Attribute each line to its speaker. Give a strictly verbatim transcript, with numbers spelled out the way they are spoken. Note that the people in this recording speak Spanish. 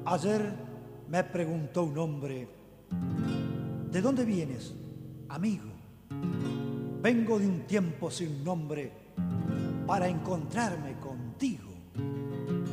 Speaker 1: Ayer me preguntó un hombre, ¿de dónde vienes, amigo? Vengo de un tiempo sin nombre para encontrarme con